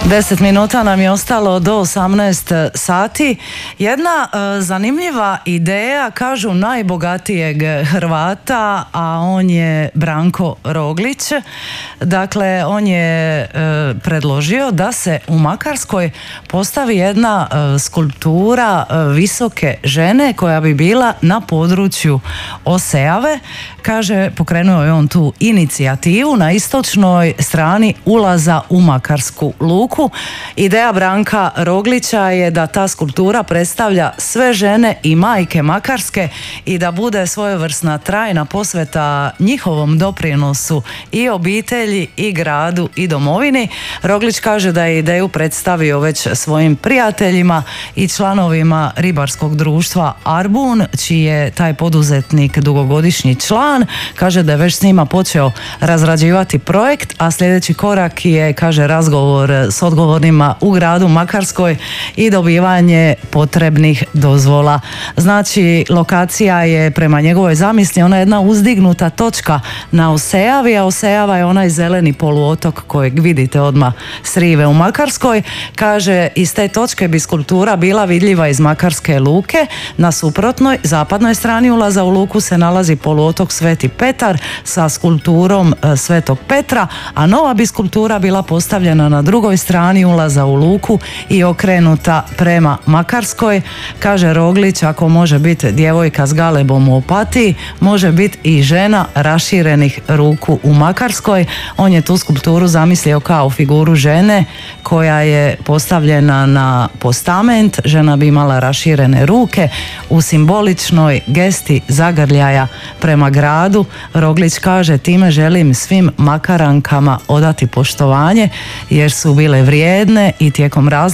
10 minuta nam je ostalo do 18 sati. Jedna zanimljiva ideja, kažu najbogatijeg Hrvata, a on je Branko Roglić. Dakle, on je predložio da se u Makarskoj postavi jedna skulptura visoke žene koja bi bila na području Osejave. Kaže, pokrenuo je on tu inicijativu na istočnoj strani ulaza u Makarsku luku. Ideja Branka Roglića je da ta skulptura predstavlja sve žene i majke Makarske i da bude svojevrsna trajna posveta njihovom doprinosu i obitelji i gradu i domovini. Roglić kaže da je ideju predstavio već svojim prijateljima i članovima ribarskog društva Arbun, čiji je taj poduzetnik dugogodišnji član. Kaže da je već s njima počeo razrađivati projekt, a sljedeći korak je, kaže, razgovor s odgovornima u gradu Makarskoj i dobivanje potrebnih dozvola. Znači, lokacija je prema njegovoj zamisli ona jedna uzdignuta točka na Osejavi, a Osejava je onaj zeleni poluotok kojeg vidite odmah s rive u Makarskoj. Kaže, iz te točke bi skulptura bila vidljiva iz Makarske luke. Na suprotnoj, zapadnoj strani ulaza u luku se nalazi poluotok Sveti Petar sa skulpturom Svetog Petra, a nova bi skulptura bila postavljena na drugoj strani ulaza u luku i okrenuta prema Makarskoj. Kaže Roglić, ako može biti djevojka s galebom u Opatiji, može biti i žena raširenih ruku u Makarskoj. On je tu skulpturu zamislio kao figuru žene koja je postavljena na postament. Žena bi imala raširene ruke u simboličnoj gesti zagrljaja prema gradu. Roglić kaže, time želim svim Makarankama odati poštovanje jer su bile vrijedne i tijekom razdoblja